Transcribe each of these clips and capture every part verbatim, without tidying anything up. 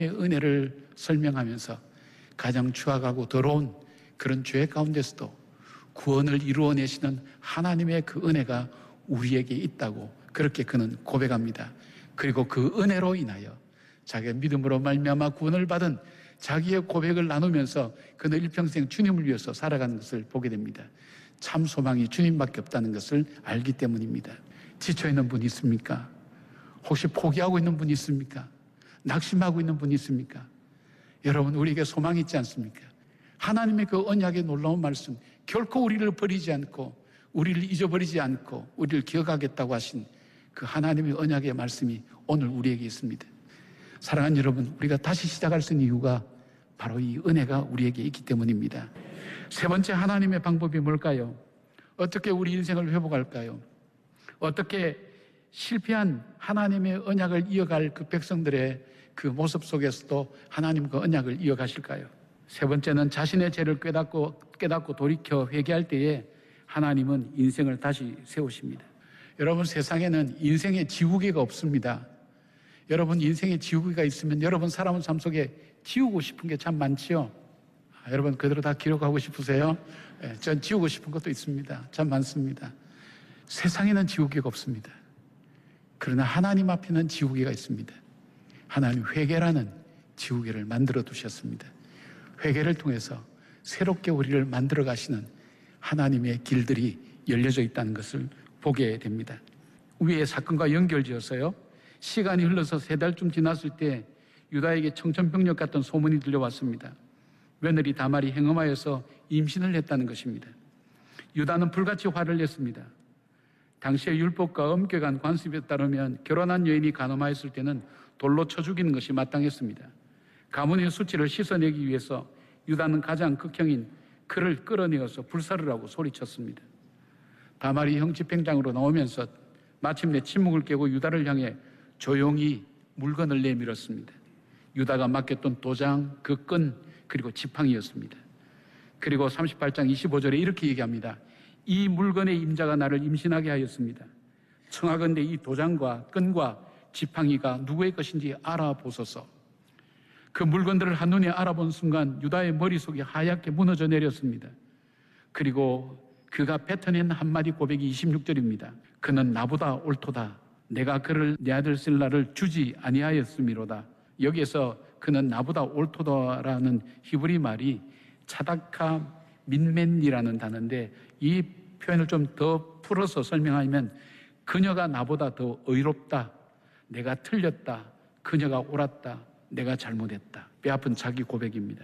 은혜를 설명하면서 가장 추악하고 더러운 그런 죄 가운데서도 구원을 이루어내시는 하나님의 그 은혜가 우리에게 있다고 그렇게 그는 고백합니다. 그리고 그 은혜로 인하여 자기의 믿음으로 말미암아 구원을 받은 자기의 고백을 나누면서 그는 일평생 주님을 위해서 살아가는 것을 보게 됩니다. 참 소망이 주님밖에 없다는 것을 알기 때문입니다. 지쳐있는 분이 있습니까? 혹시 포기하고 있는 분이 있습니까? 낙심하고 있는 분이 있습니까? 여러분, 우리에게 소망이 있지 않습니까? 하나님의 그 언약의 놀라운 말씀, 결코 우리를 버리지 않고 우리를 잊어버리지 않고 우리를 기억하겠다고 하신 그 하나님의 언약의 말씀이 오늘 우리에게 있습니다. 사랑하는 여러분, 우리가 다시 시작할 수 있는 이유가 바로 이 은혜가 우리에게 있기 때문입니다. 세 번째 하나님의 방법이 뭘까요? 어떻게 우리 인생을 회복할까요? 어떻게 실패한 하나님의 언약을 이어갈 그 백성들의 그 모습 속에서도 하나님 그 언약을 이어가실까요? 세 번째는 자신의 죄를 깨닫고, 깨닫고 돌이켜 회개할 때에 하나님은 인생을 다시 세우십니다. 여러분, 세상에는 인생의 지우개가 없습니다. 여러분, 인생의 지우개가 있으면 여러분 사람의 삶 속에 지우고 싶은 게 참 많지요. 아, 여러분 그대로 다 기록하고 싶으세요? 네, 전 지우고 싶은 것도 있습니다. 참 많습니다. 세상에는 지우개가 없습니다. 그러나 하나님 앞에는 지우개가 있습니다. 하나님 회개라는 지우개를 만들어 두셨습니다. 회개를 통해서 새롭게 우리를 만들어 가시는 하나님의 길들이 열려져 있다는 것을 보게 됩니다. 위의 사건과 연결지어서요, 시간이 흘러서 세 달쯤 지났을 때 유다에게 청천벽력 같은 소문이 들려왔습니다. 며느리 다말이 행음하여서 임신을 했다는 것입니다. 유다는 불같이 화를 냈습니다. 당시의 율법과 엄격한 관습에 따르면 결혼한 여인이 간음하였을 때는 돌로 쳐 죽이는 것이 마땅했습니다. 가문의 수치를 씻어내기 위해서 유다는 가장 극형인 그를 끌어내어서 불사를 하고 소리쳤습니다. 다말이 형 집행장으로 나오면서 마침내 침묵을 깨고 유다를 향해 조용히 물건을 내밀었습니다. 유다가 맡겼던 도장, 그 끈, 그리고 지팡이였습니다. 그리고 삼십팔 장 이십오 절에 이렇게 얘기합니다. 이 물건의 임자가 나를 임신하게 하였습니다. 청하건대 이 도장과 끈과 지팡이가 누구의 것인지 알아보소서. 그 물건들을 한눈에 알아본 순간 유다의 머릿속이 하얗게 무너져 내렸습니다. 그리고 그가 뱉어낸 한마디 고백이 이십육 절입니다. 그는 나보다 옳도다. 내가 그를 내 아들 실라를 주지 아니하였음이로다. 여기에서 그는 나보다 옳도다라는 히브리 말이 차다카 민맨이라는 단어인데, 이 표현을 좀 더 풀어서 설명하면 그녀가 나보다 더 의롭다, 내가 틀렸다, 그녀가 옳았다, 내가 잘못했다. 뼈아픈 자기 고백입니다.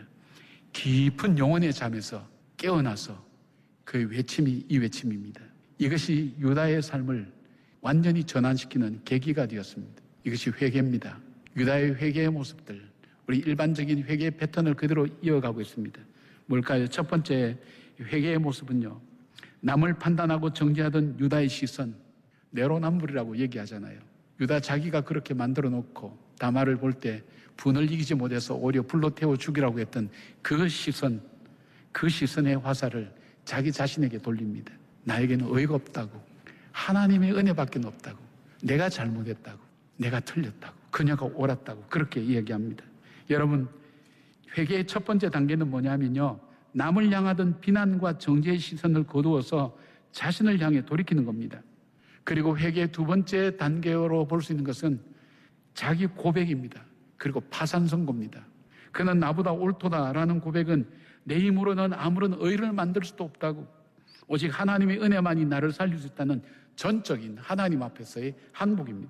깊은 영혼의 잠에서 깨어나서 그 외침이 이 외침입니다. 이것이 유다의 삶을 완전히 전환시키는 계기가 되었습니다. 이것이 회개입니다. 유다의 회개의 모습들, 우리 일반적인 회개의 패턴을 그대로 이어가고 있습니다. 뭘까요? 첫 번째 회개의 모습은요, 남을 판단하고 정죄하던 유다의 시선, 내로남불이라고 얘기하잖아요. 유다 자기가 그렇게 만들어 놓고 다말을 볼 때 분을 이기지 못해서 오히려 불로 태워 죽이라고 했던 그 시선, 그 시선의 화살을 자기 자신에게 돌립니다. 나에게는 의가 없다고, 하나님의 은혜밖에 없다고, 내가 잘못했다고, 내가 틀렸다고, 그녀가 옳았다고 그렇게 이야기합니다. 여러분, 회개의 첫 번째 단계는 뭐냐면요, 남을 향하던 비난과 정죄의 시선을 거두어서 자신을 향해 돌이키는 겁니다. 그리고 회개의 두 번째 단계로 볼 수 있는 것은 자기 고백입니다. 그리고 파산 선고입니다. 그는 나보다 옳도다라는 고백은 내 힘으로는 아무런 의를 만들 수도 없다고, 오직 하나님의 은혜만이 나를 살릴 수 있다는 전적인 하나님 앞에서의 항복입니다.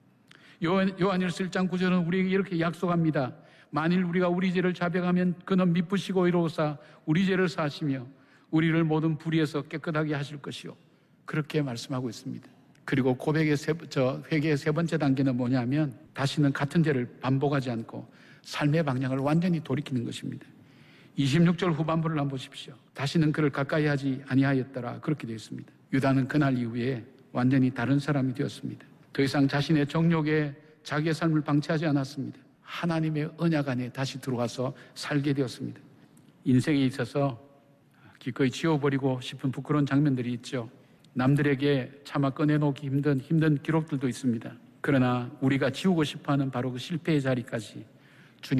요한, 요한일서 일 장 구 절은 우리에게 이렇게 약속합니다. 만일 우리가 우리 죄를 자백하면 그는 미쁘시고 의로우사 우리 죄를 사하시며 우리를 모든 불의에서 깨끗하게 하실 것이요, 그렇게 말씀하고 있습니다. 그리고 고백의 세, 저 회개의 세 번째 단계는 뭐냐면 다시는 같은 죄를 반복하지 않고 삶의 방향을 완전히 돌이키는 것입니다. 이십육 절 후반부를 한번 보십시오. 다시는 그를 가까이 하지 아니하였더라, 그렇게 되어 있습니다. 유다는 그날 이후에 완전히 다른 사람이 되었습니다. 더 이상 자신의 정욕에 자기의 삶을 방치하지 않았습니다. 하나님의 언약 안에 다시 들어와서 살게 되었습니다. 인생에 있어서 기꺼이 지워버리고 싶은 부끄러운 장면들이 있죠. 남들에게 차마 꺼내놓기 힘든 힘든 기록들도 있습니다. 그러나 우리가 지우고 싶어하는 바로 그 실패의 자리까지